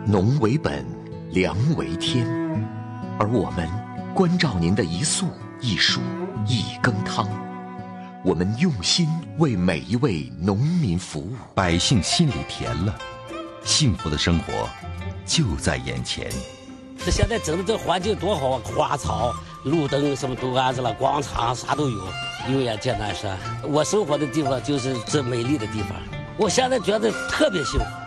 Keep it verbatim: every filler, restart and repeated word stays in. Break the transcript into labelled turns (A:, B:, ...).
A: 农为本，粮为天，而我们关照您的一粟一蔬一羹汤，我们用心为每一位农民服务，
B: 百姓心里甜了，幸福的生活就在眼前。
C: 这现在整的这环境多好啊，花草、路灯什么都安置了，广场啥都有。永远见南山，我生活的地方就是这美丽的地方，我现在觉得特别幸福。